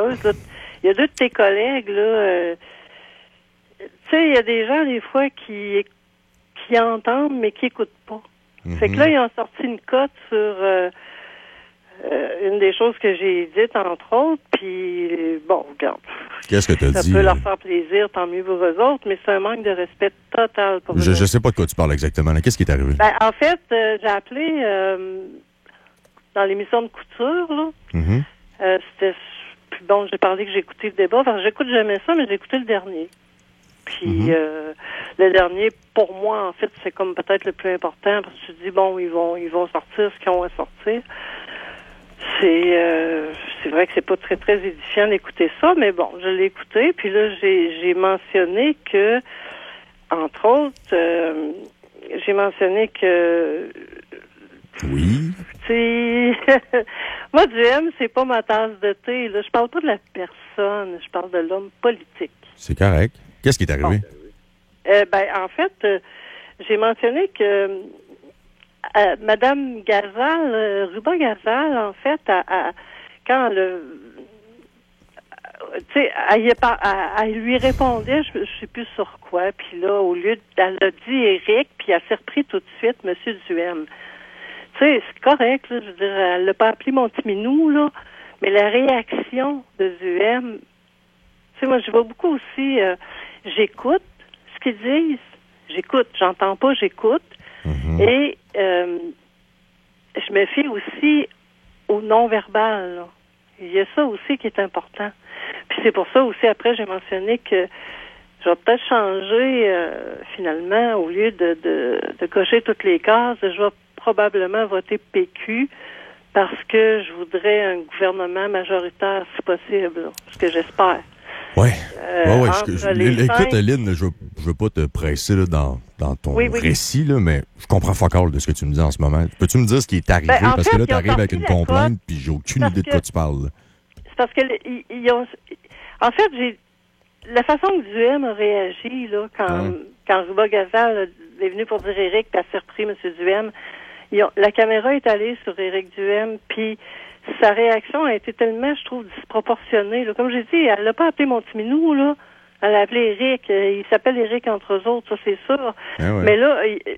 heureuse. Là. Il y a deux de tes collègues, là. Tu sais, il y a des gens, des fois, qui entendent, mais qui n'écoutent pas. Fait que là, ils ont sorti une cote sur une des choses que j'ai dites, entre autres, puis bon, regarde. Qu'est-ce que tu as dit? Ça peut leur faire plaisir, tant mieux pour eux autres, mais c'est un manque de respect total pour eux. Je sais pas de quoi tu parles exactement. Là. Qu'est-ce qui est arrivé? Ben, en fait, j'ai appelé dans l'émission de couture, là. C'était... Puis bon, j'ai parlé que j'ai écouté le débat, parce que j'écoute jamais ça, mais j'ai écouté le dernier. Puis le dernier, pour moi, en fait, c'est comme peut-être le plus important, parce que tu te dis, bon, ils vont sortir ce qu'ils ont à sortir. C'est vrai que c'est pas très, très édifiant d'écouter ça, mais bon, je l'ai écouté, puis là, j'ai mentionné que, entre autres, j'ai mentionné que... Oui. Moi, duhem, c'est pas ma tasse de thé. Là. Je parle pas de la personne, je parle de l'homme politique. C'est correct. Qu'est-ce qui est arrivé? Ben, en fait, j'ai mentionné que Madame Gazal, Ruba Gazal, en fait, quand elle lui répondait, je sais plus sur quoi, puis là, au lieu elle a dit Éric, puis elle s'est repris tout de suite Monsieur Duhem. Tu sais, c'est correct, là, je veux dire, elle l'a pas appelé mon petit minou, là, mais la réaction de Duhem, tu sais, moi, je vois beaucoup aussi, j'écoute ce qu'ils disent, j'écoute, j'entends pas, j'écoute, et je me fie aussi au non-verbal, là. Il y a ça aussi qui est important. Puis c'est pour ça aussi, après, j'ai mentionné que je vais peut-être changer, finalement, au lieu de cocher toutes les cases, je vais probablement voter PQ parce que je voudrais un gouvernement majoritaire, si possible, là, ce que j'espère. Oui. Écoute, Lynn, je veux pas te presser là, dans ton récit, là, mais je comprends fuck all de ce que tu me dis en ce moment. Peux-tu me dire ce qui est arrivé? Parce que là, tu arrives avec une complainte, puis j'ai aucune idée de quoi tu parles. Là. C'est parce que ils ont... En fait, la façon que Duhem a réagi, là, quand Ruba Gazal est venu pour dire Éric, puis a surpris M. Duhem, la caméra est allée sur Éric Duhem, puis sa réaction a été tellement, je trouve, disproportionnée. Là. Comme j'ai dit, elle l'a pas appelé mon petit minou, là. Elle a appelé Éric. Il s'appelle Éric entre eux autres, ça c'est sûr. Mais là,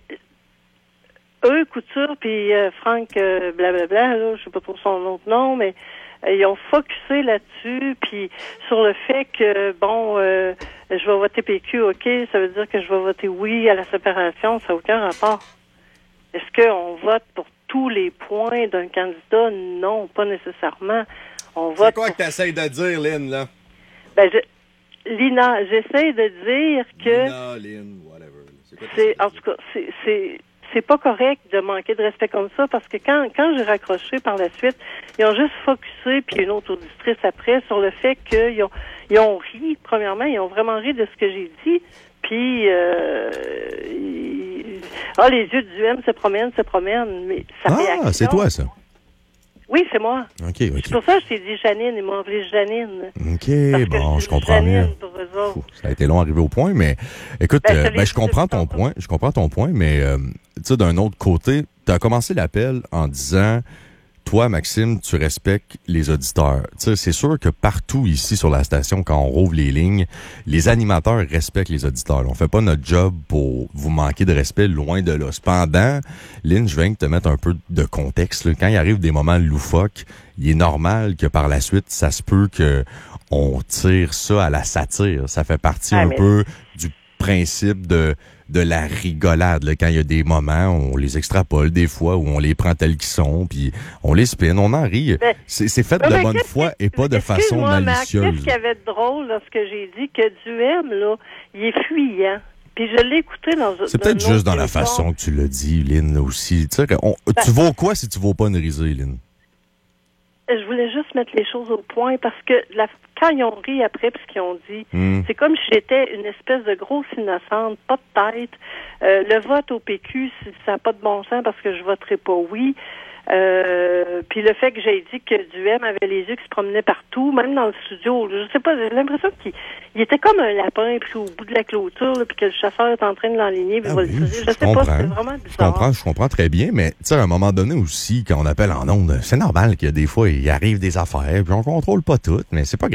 eux, Couture, puis Franck, blablabla, là, je sais pas trop son autre nom, mais ils ont focusé là-dessus, puis sur le fait que, bon, je vais voter PQ, OK, ça veut dire que je vais voter oui à la séparation, ça n'a aucun rapport. Est-ce qu'on vote pour tous les points d'un candidat? Non, pas nécessairement. On vote. C'est quoi que tu essaies de dire, Lynn, là? Ben, Lina, j'essaie de dire que... Lina, Lynn, whatever. En tout cas, c'est pas correct de manquer de respect comme ça, parce que quand j'ai raccroché par la suite, ils ont juste focusé, puis une autre auditrice après, sur le fait qu'ils ont ri, premièrement, ils ont vraiment ri de ce que j'ai dit, puis les yeux de Duhem se promènent, mais sa réaction... Ah, c'est toi, ça? Oui, c'est moi. OK. C'est pour ça que je t'ai dit Janine, ils m'ont appelé Janine. OK, bon, je comprends mieux. Ça a été long à arriver au point, mais écoute, je comprends ton point. Je comprends ton point, mais tu sais, d'un autre côté, tu as commencé l'appel en disant, toi, Maxime, tu respectes les auditeurs. Tu sais, c'est sûr que partout ici sur la station, quand on rouvre les lignes, les animateurs respectent les auditeurs. On fait pas notre job pour vous manquer de respect, loin de là. Cependant, Lynn, je viens de te mettre un peu de contexte. Là. Quand il arrive des moments loufoques, il est normal que par la suite, ça se peut que on tire ça à la satire. Ça fait partie un peu du principe de la rigolade. Là. Quand il y a des moments, on les extrapole des fois, où on les prend tels qu'ils sont, puis on les spin, on en rit. C'est fait de bonne foi et pas de façon malicieuse. Qu'est-ce qu'il y avait de drôle lorsque j'ai dit que Duhem, là, il est fuyant? Puis je l'ai écouté dans... C'est peut-être juste dans la façon que tu l'as dit, Lynn, aussi. Tu sais, tu vaux quoi si tu vaux pas une risée, Lynn? Je voulais juste mettre les choses au point parce que quand ils ont ri après puis ce qu'ils ont dit, c'est comme si j'étais une espèce de grosse innocente, pas de tête. Le vote au PQ, ça n'a pas de bon sens parce que je voterai pas oui. Puis le fait que j'ai dit que Duhem avait les yeux qui se promenaient partout, même dans le studio, je sais pas, j'ai l'impression qu'il était comme un lapin pris au bout de la clôture, puis que le chasseur est en train de l'enligner, puis je sais pas, c'est vraiment bizarre. Je comprends très bien, mais tu sais, à un moment donné aussi, quand on appelle en ondes, c'est normal qu'il y a des fois, il arrive des affaires, puis on contrôle pas tout, mais c'est pas grave.